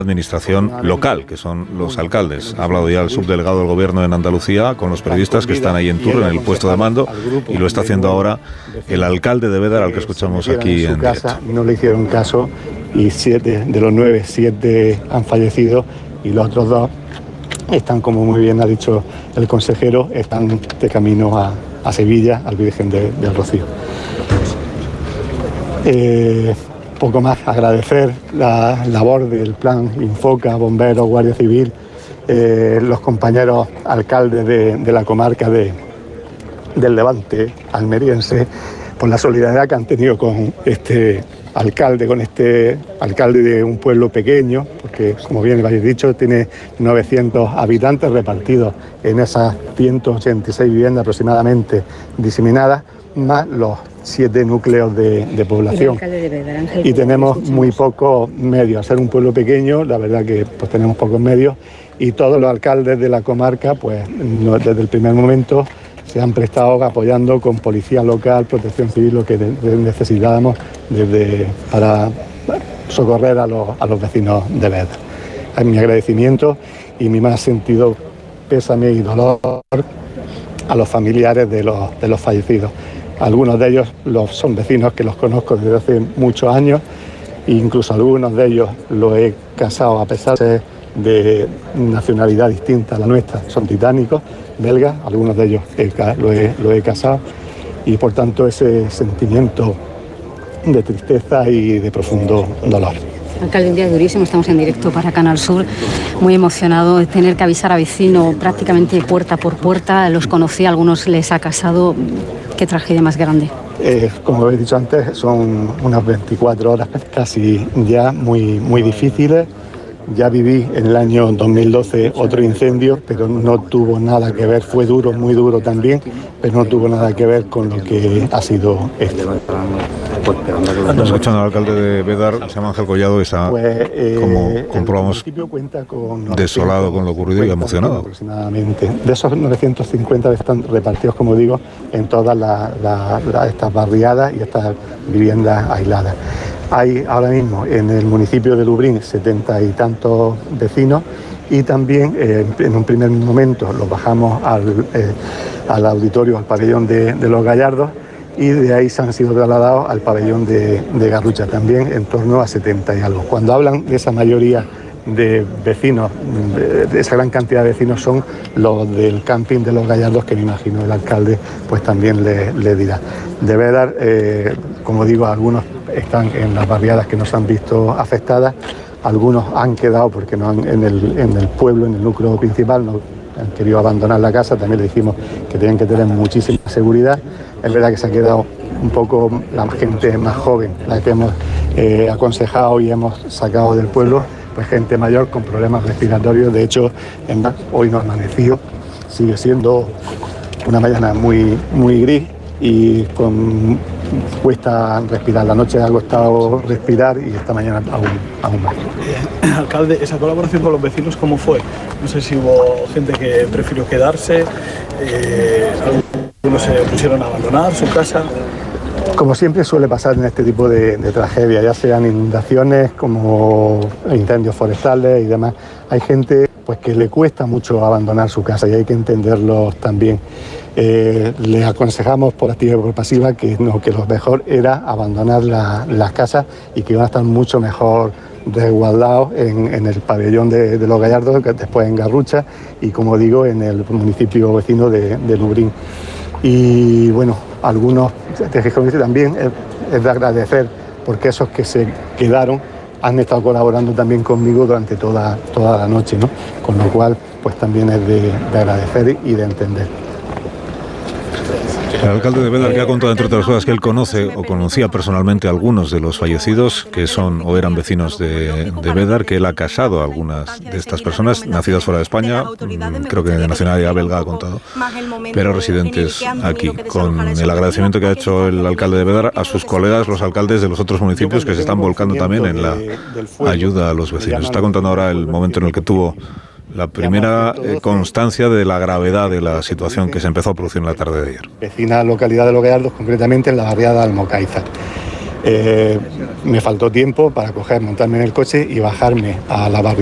administración local, que son los alcaldes. Ha hablado ya el subdelegado del gobierno en Andalucía con los periodistas que están ahí en turno, en el puesto de mando, y lo está haciendo ahora el alcalde de Bédar, al que escuchamos aquí en directo. No le hicieron caso y 7 de los 9, 7 han fallecido y los otros 2 están, como muy bien ha dicho el consejero, están de camino a Sevilla, al Virgen del Rocío. Poco más, agradecer la labor del plan Infoca, bomberos, Guardia Civil, los compañeros alcaldes de la comarca del Levante almeriense, por la solidaridad que han tenido con este alcalde de un pueblo pequeño, porque, como bien habéis dicho, tiene 900 habitantes repartidos en esas 186 viviendas aproximadamente diseminadas, más los 7 núcleos de población. Y tenemos muy pocos medios. Al ser un pueblo pequeño, la verdad que pues tenemos pocos medios, y todos los alcaldes de la comarca, pues desde el primer momento se han prestado apoyando con policía local, protección civil, lo que necesitábamos para socorrer a los vecinos de Bédar. Es mi agradecimiento y mi más sentido pésame y dolor a los familiares de los fallecidos. Algunos de ellos son vecinos que los conozco desde hace muchos años, e incluso algunos de ellos los he casado a pesar de nacionalidad distinta a la nuestra. Son titánicos, belgas, algunos de ellos lo he casado, y por tanto ese sentimiento de tristeza y de profundo dolor. Alcalde, un día durísimo, estamos en directo para Canal Sur, muy emocionado de tener que avisar a vecinos prácticamente puerta por puerta. Los conocí, a algunos les ha casado. ¿Qué tragedia más grande? Como he dicho antes, son unas 24 horas casi ya muy difíciles. Ya viví en el año 2012 otro incendio, pero no tuvo nada que ver, fue duro, muy duro también, pero no tuvo nada que ver con lo que ha sido este. Estamos escuchando al alcalde de Bédar, se llama Ángel Collado, y está, como comprobamos, desolado con lo ocurrido y emocionado. Aproximadamente. De esos 950 están repartidos, como digo, en todas estas barriadas y estas viviendas aisladas. Hay ahora mismo en el municipio de Lubric 70 y tantos vecinos, y también en un primer momento los bajamos al auditorio, al pabellón de los Gallardos, y de ahí se han sido trasladados al pabellón de Garrucha, también en torno a 70 y algo. Cuando hablan de esa mayoría de vecinos, de esa gran cantidad de vecinos, son los del camping de los Gallardos, que me imagino el alcalde pues también le dirá. De Bédar, como digo, algunos están en las barriadas que nos han visto afectadas, algunos han quedado porque no en el pueblo, en el núcleo principal, no han querido abandonar la casa. También le dijimos que tenían que tener muchísima seguridad. Es verdad que se ha quedado un poco la gente más joven, la que hemos aconsejado y hemos sacado del pueblo, pues gente mayor con problemas respiratorios. De hecho, hoy no ha amanecido, sigue siendo una mañana muy gris y cuesta respirar. La noche ha costado respirar y esta mañana aún más. Alcalde, esa colaboración con los vecinos, ¿cómo fue? No sé si hubo gente que prefirió quedarse, algunos se pusieron a abandonar su casa. Como siempre suele pasar en este tipo de tragedias, ya sean inundaciones como incendios forestales y demás, hay gente pues que le cuesta mucho abandonar su casa y hay que entenderlos también. Les aconsejamos por activa y por pasiva que lo mejor era abandonar las casas y que iban a estar mucho mejor resguardados en el pabellón de los Gallardos, después en Garrucha y, como digo, en el municipio vecino de Lubric. Y bueno, algunos también es de agradecer, porque esos que se quedaron han estado colaborando también conmigo durante toda la noche, ¿no? Con lo cual pues también es de agradecer y de entender. El alcalde de Bédar, que ha contado, entre otras cosas, que él conoce o conocía personalmente a algunos de los fallecidos que son o eran vecinos de Bédar, que él ha casado a algunas de estas personas nacidas fuera de España, creo que de nacionalidad belga ha contado, pero residentes aquí, con el agradecimiento que ha hecho el alcalde de Bédar a sus colegas, los alcaldes de los otros municipios, que se están volcando también en la ayuda a los vecinos. Está contando ahora el momento en el que tuvo la primera constancia de la gravedad de la situación que se empezó a producir en la tarde de ayer. Vecina localidad de Los Gallardos, concretamente en la barriada de Almocáizar. Me faltó tiempo para montarme en el coche y bajarme a la barriada